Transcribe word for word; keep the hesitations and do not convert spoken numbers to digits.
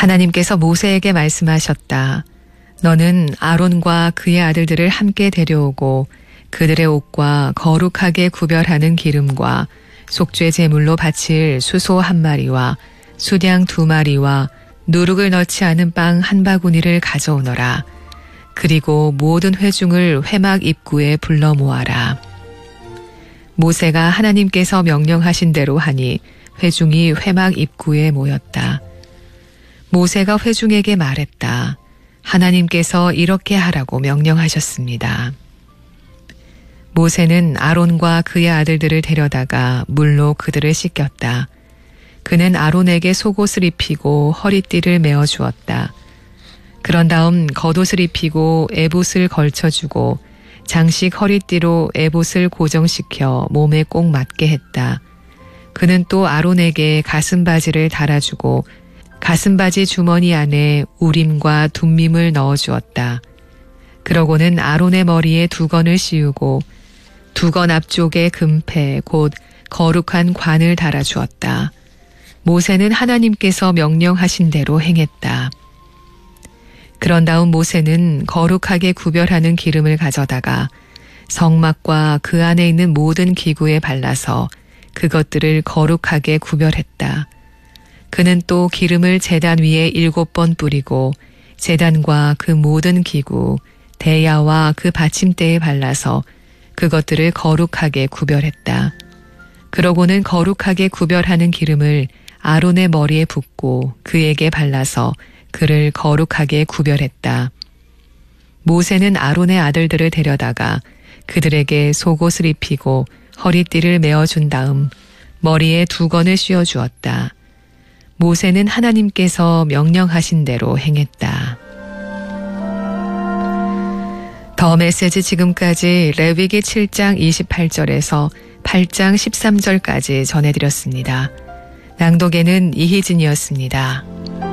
하나님께서 모세에게 말씀하셨다. 너는 아론과 그의 아들들을 함께 데려오고 그들의 옷과 거룩하게 구별하는 기름과 속죄 제물로 바칠 수소 한 마리와 수량 두 마리와 누룩을 넣지 않은 빵 한 바구니를 가져오너라. 그리고 모든 회중을 회막 입구에 불러 모아라. 모세가 하나님께서 명령하신 대로 하니 회중이 회막 입구에 모였다. 모세가 회중에게 말했다. 하나님께서 이렇게 하라고 명령하셨습니다. 모세는 아론과 그의 아들들을 데려다가 물로 그들을 씻겼다. 그는 아론에게 속옷을 입히고 허리띠를 메어 주었다. 그런 다음 겉옷을 입히고 에봇을 걸쳐주고 장식 허리띠로 에봇을 고정시켜 몸에 꼭 맞게 했다. 그는 또 아론에게 가슴바지를 달아주고 가슴바지 주머니 안에 우림과 둠밈을 넣어주었다. 그러고는 아론의 머리에 두건을 씌우고 두건 앞쪽에 금패 곧 거룩한 관을 달아주었다. 모세는 하나님께서 명령하신 대로 행했다. 그런 다음 모세는 거룩하게 구별하는 기름을 가져다가 성막과 그 안에 있는 모든 기구에 발라서 그것들을 거룩하게 구별했다. 그는 또 기름을 제단 위에 일곱 번 뿌리고 제단과 그 모든 기구, 대야와 그 받침대에 발라서 그것들을 거룩하게 구별했다. 그러고는 거룩하게 구별하는 기름을 아론의 머리에 붓고 그에게 발라서 그를 거룩하게 구별했다. 모세는 아론의 아들들을 데려다가 그들에게 속옷을 입히고 허리띠를 메어준 다음 머리에 두건을 씌워주었다. 모세는 하나님께서 명령하신 대로 행했다. 더 메시지 지금까지 레위기 칠 장 이십팔 절에서 팔 장 십삼 절까지 전해드렸습니다. 낭독에는 이희진이었습니다.